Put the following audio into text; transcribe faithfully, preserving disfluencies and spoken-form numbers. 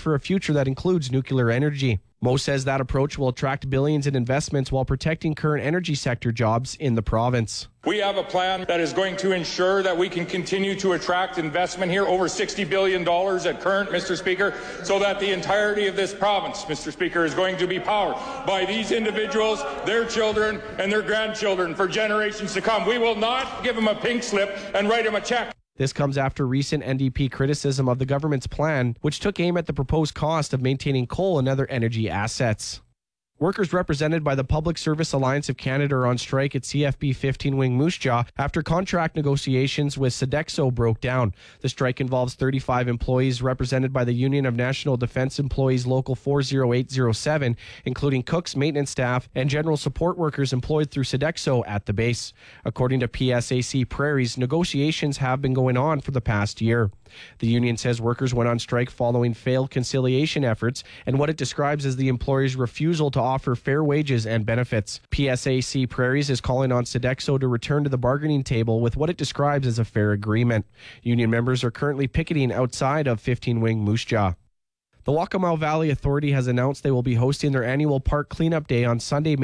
for a future that includes nuclear energy. Mo says that approach will attract billions in investments while protecting current energy sector jobs in the province. We have a plan that is going to ensure that we can continue to attract investment here, over sixty billion dollars at current, Mister Speaker, so that the entirety of this province, Mister Speaker, is going to be powered by these individuals, their children, and their grandchildren for generations to come. We will not give them a pink slip and write them a check. This comes after recent N D P criticism of the government's plan, which took aim at the proposed cost of maintaining coal and other energy assets. Workers represented by the Public Service Alliance of Canada are on strike at C F B fifteen Wing Moose Jaw after contract negotiations with Sodexo broke down. The strike involves thirty-five employees represented by the Union of National Defence Employees Local four oh eight oh seven, including cooks, maintenance staff, and general support workers employed through Sodexo at the base. According to P S A C Prairies, negotiations have been going on for the past year. The union says workers went on strike following failed conciliation efforts and what it describes as the employer's refusal to offer fair wages and benefits. P S A C Prairies is calling on Sodexo to return to the bargaining table with what it describes as a fair agreement. Union members are currently picketing outside of fifteen Wing Moose Jaw. The Waccamaw Valley Authority has announced they will be hosting their annual park cleanup day on Sunday,